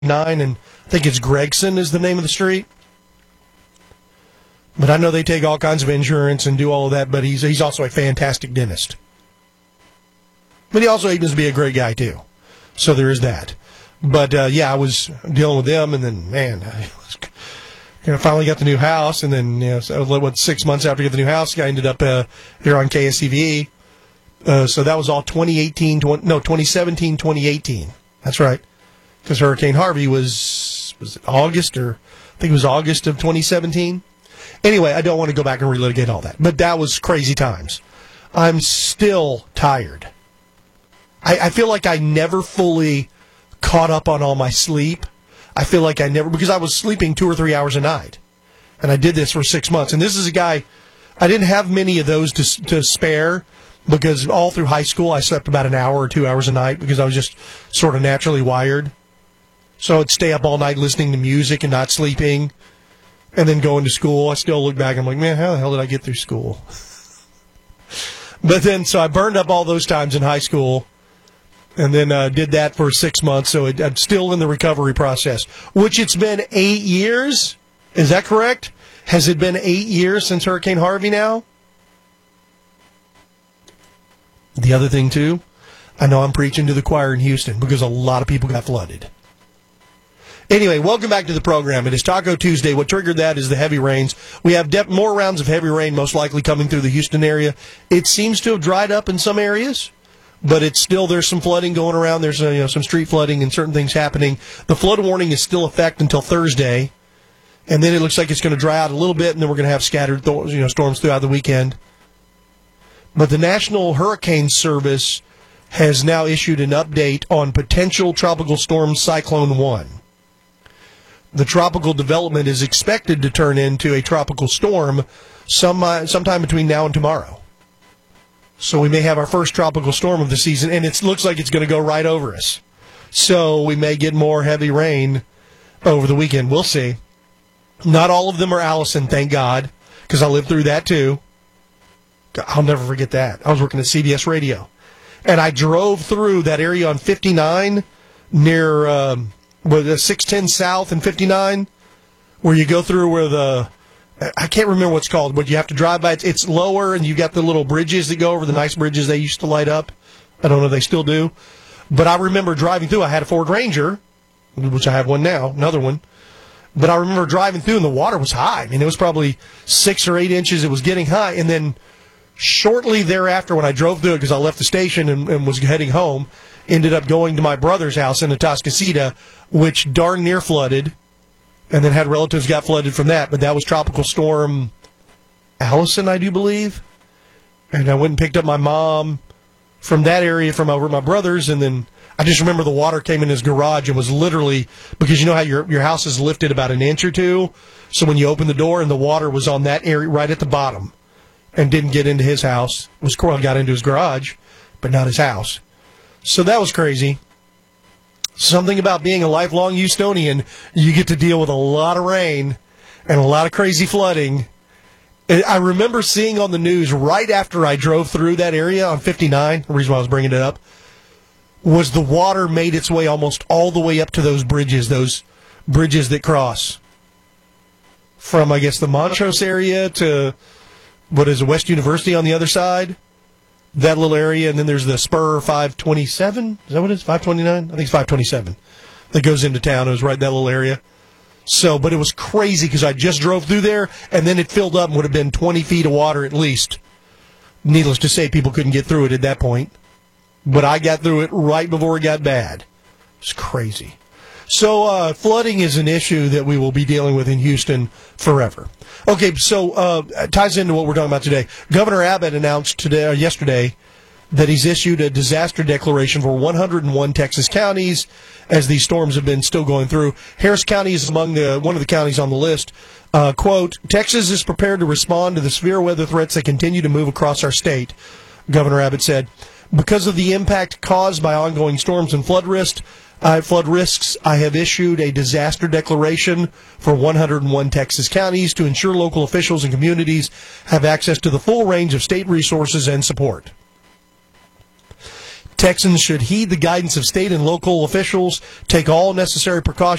9, and I think it's Gregson is the name of the street. But I know they take all kinds of insurance and do all of that, but he's also a fantastic dentist. But he also happens to be a great guy, too. So there is that. But, I was dealing with them, and then, man, I finally got the new house, and then, 6 months after I got the new house, I ended up here on KSCVE. So that was all 2017, 2018. That's right. Because Hurricane Harvey was it August, or I think it was August of 2017? Anyway, I don't want to go back and relitigate all that. But that was crazy times. I'm still tired. I feel like I never fully caught up on all my sleep. I feel like because I was sleeping 2 or 3 hours a night. And I did this for 6 months. And this is a guy, I didn't have many of those to spare, because all through high school I slept about an hour or 2 hours a night because I was just sort of naturally wired. So I'd stay up all night listening to music and not sleeping. And then going to school, I still look back and I'm like, man, how the hell did I get through school? But then, so I burned up all those times in high school, and then did that for 6 months. So I'm still in the recovery process, which it's been 8 years. Is that correct? Has it been 8 years since Hurricane Harvey now? The other thing, too, I know I'm preaching to the choir in Houston because a lot of people got flooded. Anyway, welcome back to the program. It is Taco Tuesday. What triggered that is the heavy rains. We have more rounds of heavy rain most likely coming through the Houston area. It seems to have dried up in some areas, but it's still, there's some flooding going around. There's some street flooding and certain things happening. The flood warning is still in effect until Thursday, and then it looks like it's going to dry out a little bit, and then we're going to have scattered storms throughout the weekend. But the National Hurricane Service has now issued an update on potential tropical storm Cyclone 1. The tropical development is expected to turn into a tropical storm sometime between now and tomorrow. So we may have our first tropical storm of the season, and it looks like it's going to go right over us. So we may get more heavy rain over the weekend. We'll see. Not all of them are Allison, thank God, because I lived through that too. I'll never forget that. I was working at CBS Radio, and I drove through that area on 59 near the 610 South and 59, where you go through where I can't remember what it's called, but you have to drive by. It's lower, and you got the little bridges that go over, the nice bridges they used to light up. I don't know if they still do. But I remember driving through. I had a Ford Ranger, which I have one now, another one. But I remember driving through, and the water was high. I mean, it was probably 6 or 8 inches. It was getting high. And then shortly thereafter, when I drove through it, because I left the station and was heading home, ended up going to my brother's house in Atascocita, which darn near flooded, and then had relatives got flooded from that. But that was Tropical Storm Allison, I do believe. And I went and picked up my mom from that area from over at my brother's, and then I just remember the water came in his garage and was literally, because you know how your house is lifted about an inch or two, so when you open the door and the water was on that area right at the bottom and didn't get into his house. Got into his garage, but not his house. So that was crazy. Something about being a lifelong Houstonian, you get to deal with a lot of rain and a lot of crazy flooding. I remember seeing on the news right after I drove through that area on 59, the reason why I was bringing it up, was the water made its way almost all the way up to those bridges that cross from, I guess, the Montrose area to, West University on the other side, that little area, and then there's the Spur 527, is that what it is, 529? I think it's 527, that goes into town. It was right in that little area. So, but it was crazy because I just drove through there, and then it filled up and would have been 20 feet of water at least. Needless to say, people couldn't get through it at that point. But I got through it right before it got bad. It's crazy. So flooding is an issue that we will be dealing with in Houston forever. Okay, so it ties into what we're talking about today. Governor Abbott announced yesterday that he's issued a disaster declaration for 101 Texas counties as these storms have been still going through. Harris County is among one of the counties on the list. Quote, Texas is prepared to respond to the severe weather threats that continue to move across our state, Governor Abbott said. Because of the impact caused by ongoing storms and flood risks, I have issued a disaster declaration for 101 Texas counties to ensure local officials and communities have access to the full range of state resources and support. Texans should heed the guidance of state and local officials, take all necessary precautions